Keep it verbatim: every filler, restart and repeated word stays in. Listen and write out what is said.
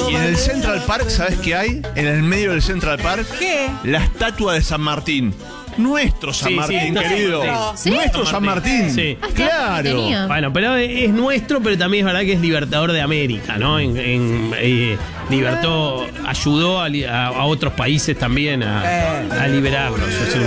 Y en el Central Park, ¿sabes qué hay? En el medio del Central Park, ¿Qué? la estatua de San Martín. Nuestro San Sí, sí, Martín, nuestro querido. San Martín. ¿Sí? Nuestro San Martín. Sí. Ah, está, Claro. tenía. Bueno, pero es nuestro, pero también es verdad que es libertador de América, ¿no? En, en, eh, libertó, ayudó a, li- a- a otros países también a, a liberarlos. O sea,